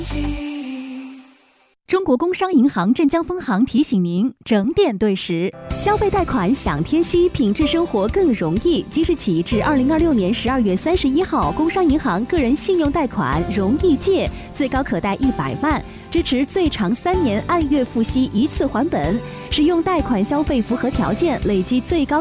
中国工商银行镇江分行提醒您整点对时，消费贷款享天息，品质生活更容易。即日起至2026年12月31号，工商银行个人信用贷款容易借，最高可贷100万，支持最长3年按月付息一次还本。使用贷款消费符合条件，累计最高